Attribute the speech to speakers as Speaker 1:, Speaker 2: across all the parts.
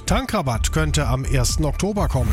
Speaker 1: Tankrabatt könnte am 1. Oktober kommen.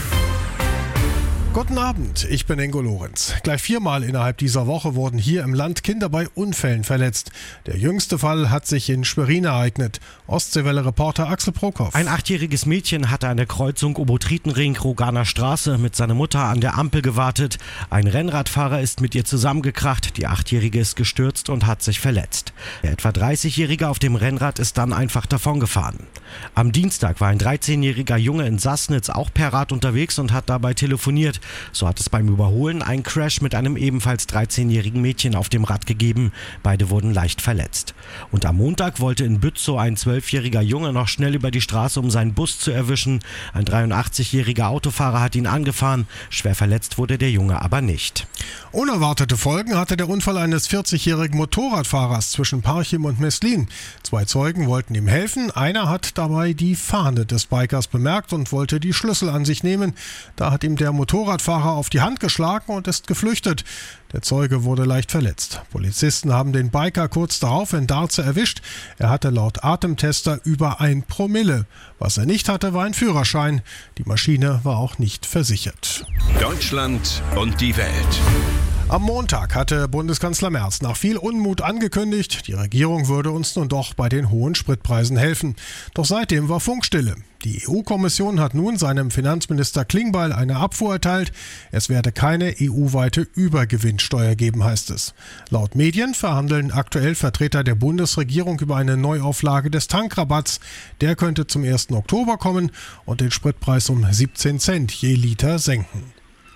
Speaker 1: Guten Abend, ich bin Ingo Lorenz. Gleich 4-mal innerhalb dieser Woche wurden hier im Land Kinder bei Unfällen verletzt. Der jüngste Fall hat sich in Schwerin ereignet. Ostseewelle-Reporter Axel Prokop.
Speaker 2: Ein 8-jähriges Mädchen hatte an der Kreuzung Obotritenring-Roganer Straße mit seiner Mutter an der Ampel gewartet. Ein Rennradfahrer ist mit ihr zusammengekracht. Die 8-jährige ist gestürzt und hat sich verletzt. Der etwa 30-jährige auf dem Rennrad ist dann einfach davongefahren. Am Dienstag war ein 13-jähriger Junge in Sassnitz auch per Rad unterwegs und hat dabei telefoniert. So hat es beim Überholen einen Crash mit einem ebenfalls 13-jährigen Mädchen auf dem Rad gegeben. Beide wurden leicht verletzt. Und am Montag wollte in Bützow ein 12-jähriger Junge noch schnell über die Straße, um seinen Bus zu erwischen. Ein 83-jähriger Autofahrer hat ihn angefahren. Schwer verletzt wurde der Junge aber nicht.
Speaker 1: Unerwartete Folgen hatte der Unfall eines 40-jährigen Motorradfahrers zwischen Parchim und Meslin. 2 Zeugen wollten ihm helfen. Einer hat dabei die Fahne des Bikers bemerkt und wollte die Schlüssel an sich nehmen. Da hat ihm der Motorradfahrer auf die Hand geschlagen und ist geflüchtet. Der Zeuge wurde leicht verletzt. Polizisten haben den Biker kurz darauf in Darze erwischt. Er hatte laut Atemtester über 1 Promille. Was er nicht hatte, war ein Führerschein. Die Maschine war auch nicht versichert.
Speaker 3: Deutschland und die Welt.
Speaker 1: Am Montag hatte Bundeskanzler Merz nach viel Unmut angekündigt, die Regierung würde uns nun doch bei den hohen Spritpreisen helfen. Doch seitdem war Funkstille. Die EU-Kommission hat nun seinem Finanzminister Klingbeil eine Abfuhr erteilt. Es werde keine EU-weite Übergewinnsteuer geben, heißt es. Laut Medien verhandeln aktuell Vertreter der Bundesregierung über eine Neuauflage des Tankrabatts. Der könnte zum 1. Oktober kommen und den Spritpreis um 17 Cent je Liter senken.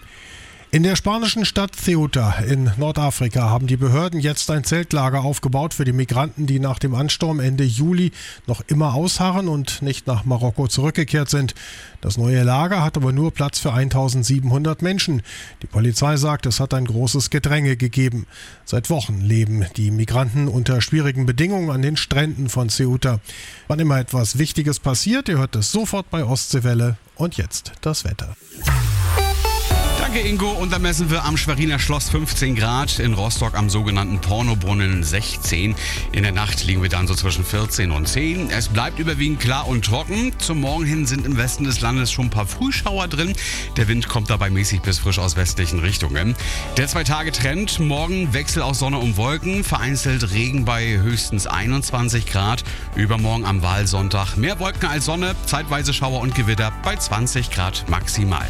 Speaker 1: In der spanischen Stadt Ceuta in Nordafrika haben die Behörden jetzt ein Zeltlager aufgebaut für die Migranten, die nach dem Ansturm Ende Juli noch immer ausharren und nicht nach Marokko zurückgekehrt sind. Das neue Lager hat aber nur Platz für 1700 Menschen. Die Polizei sagt, es hat ein großes Gedränge gegeben. Seit Wochen leben die Migranten unter schwierigen Bedingungen an den Stränden von Ceuta. Wann immer etwas Wichtiges passiert, ihr hört es sofort bei Ostseewelle. Und jetzt das Wetter.
Speaker 4: Danke Ingo, und dann messen wir am Schweriner Schloss 15 Grad, in Rostock am sogenannten Pornobrunnen 16. In der Nacht liegen wir dann so zwischen 14 und 10. Es bleibt überwiegend klar und trocken. Zum Morgen hin sind im Westen des Landes schon ein paar Frühschauer drin. Der Wind kommt dabei mäßig bis frisch aus westlichen Richtungen. Der 2-Tage-Trend, morgen Wechsel aus Sonne und Wolken, vereinzelt Regen bei höchstens 21 Grad. Übermorgen am Wahlsonntag mehr Wolken als Sonne, zeitweise Schauer und Gewitter bei 20 Grad maximal.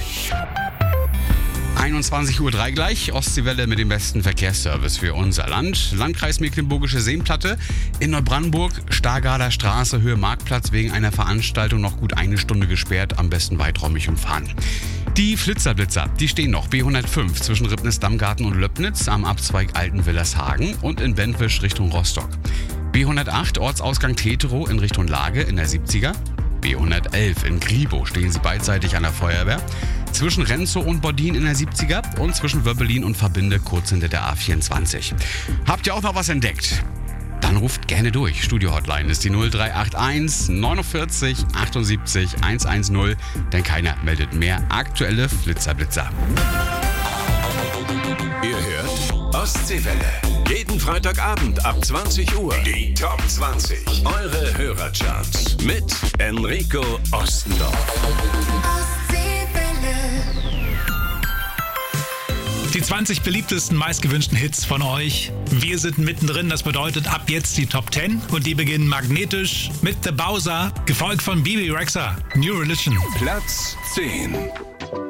Speaker 4: 21:03 Uhr gleich, Ostseewelle mit dem besten Verkehrsservice für unser Land. Landkreis Mecklenburgische Seenplatte, in Neubrandenburg, Stargarder Straße, Höhe Marktplatz, wegen einer Veranstaltung noch gut 1 Stunde gesperrt, am besten weiträumig umfahren. Die Flitzerblitzer, die stehen noch B105 zwischen Ribnis-Dammgarten und Löbnitz am Abzweig Altenwillershagen und in Bentwisch Richtung Rostock. B108 Ortsausgang Teterow in Richtung Lage in der 70er. B111 in Griebow stehen sie beidseitig an der Feuerwehr. Zwischen Renzow und Bordin in der 70er und zwischen Wöbbelin und Verbinde kurz hinter der A24. Habt ihr auch noch was entdeckt? Dann ruft gerne durch. Studio-Hotline ist die 0381 49 78 110, denn keiner meldet mehr aktuelle Flitzerblitzer.
Speaker 3: Ihr hört Ostseewelle. Jeden Freitagabend ab 20 Uhr. Die Top 20. Eure Hörercharts mit Enrico Ostendorf.
Speaker 5: Die 20 beliebtesten, meistgewünschten Hits von euch. Wir sind mittendrin, das bedeutet ab jetzt die Top 10 und die beginnen magnetisch mit The Bowser, gefolgt von Bibi Rexha, New Religion.
Speaker 3: Platz 10.